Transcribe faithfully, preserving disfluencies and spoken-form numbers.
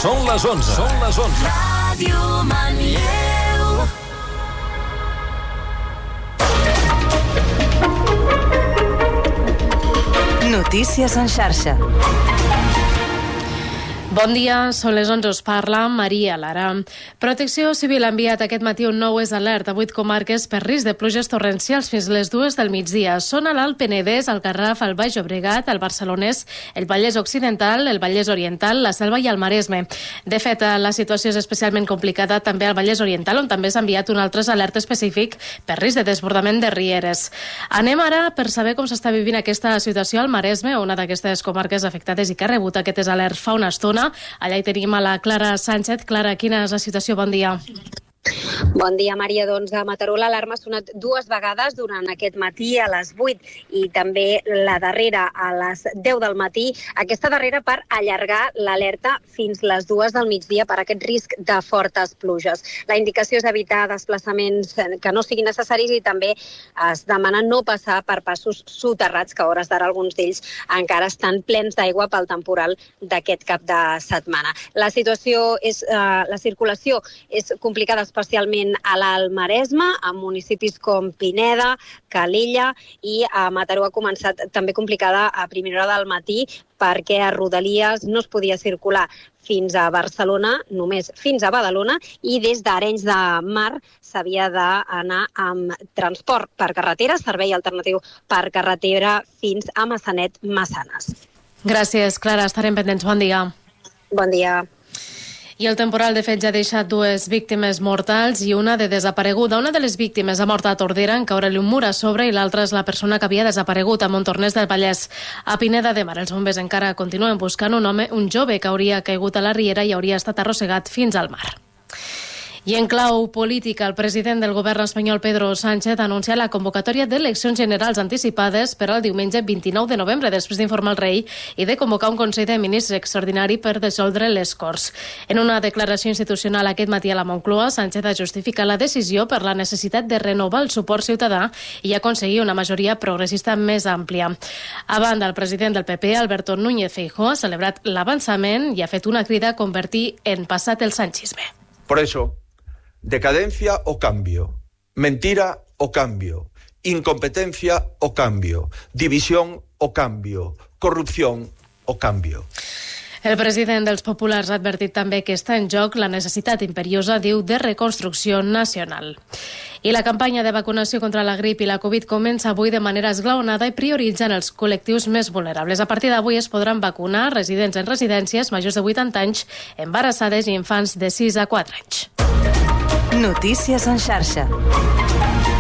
Són les onze. Són les onze. Ràdio Manlleu. Notícies en xarxa. Bon dia, són les onze, us parla Maria Lara. Protecció Civil ha enviat aquest matí un nou és alert a vuit comarques per risc de pluges torrencials fins les dues del migdia. Són a l'Alt Penedès, el Garraf, el Baix Llobregat, el Barcelonès, el Vallès Occidental, el Vallès Oriental, la Selva i el Maresme. De fet, la situació és especialment complicada també al Vallès Oriental, on també s'ha enviat un altre alert específic per risc de desbordament de rieres. Anem ara per saber com s'està vivint aquesta situació al Maresme, una d'aquestes comarques afectades i que ha rebut aquest alert fa una estona. Allà hi tenim a la Clara Sánchez. Clara, quina és la situació? Bon dia. Bon dia, Maria. Doncs a Mataró l'alarma ha sonat dues vegades durant aquest matí a les vuit i també la darrera a les deu del matí. Aquesta darrera per allargar l'alerta fins les dues del migdia per aquest risc de fortes pluges. La indicació és evitar desplaçaments que no siguin necessaris i també es demana no passar per passos soterrats, que a hores d'ara alguns d'ells encara estan plens d'aigua pel temporal d'aquest cap de setmana. La situació és, eh, la circulació és complicada, especialment a l'Alt Maresme, a municipis com Pineda, Calella, i a Mataró ha començat també complicada a primera hora del matí perquè a Rodalies no es podia circular fins a Barcelona, només fins a Badalona, i des d'Arenys de Mar s'havia d'anar amb transport per carretera, servei alternatiu per carretera fins a Massanet-Massanes. Gràcies, Clara. Estarem pendents. Bon dia. Bon dia. I el temporal, de fet, ja ha deixat dues víctimes mortals i una de desapareguda. Una de les víctimes ha mort a Tordera en caure-li un mur a sobre i l'altra és la persona que havia desaparegut a Montornès del Vallès. A Pineda de Mar, els bombers encara continuen buscant un home, un jove que hauria caigut a la riera i hauria estat arrossegat fins al mar. I en clau política, el president del govern espanyol, Pedro Sánchez, ha anunciat la convocatòria d'eleccions generals anticipades per al diumenge vint-i-nou de novembre, després d'informar el rei i de convocar un Consell de Ministres extraordinari per dissoldre les Corts. En una declaració institucional aquest matí a la Moncloa, Sánchez ha justificat la decisió per la necessitat de renovar el suport ciutadà i aconseguir una majoria progressista més àmplia. A banda, el president del P P, Alberto Núñez Feijóo, ha celebrat l'avançament i ha fet una crida a convertir en passat el sanchisme. Por eso, decadencia o cambio, mentira o cambio, incompetencia o cambio, división o cambio, corrupción o cambio. El president dels Populars ha advertit també que està en joc la necessitat imperiosa, diu, de reconstrucció nacional. I la campanya de vacunació contra la grip i la Covid comença avui de manera esglaonada i prioritzant els col·lectius més vulnerables. A partir d'avui es podran vacunar residents en residències, majors de vuitanta anys, embarassades i infants de sis a quatre anys. Notícies en xarxa.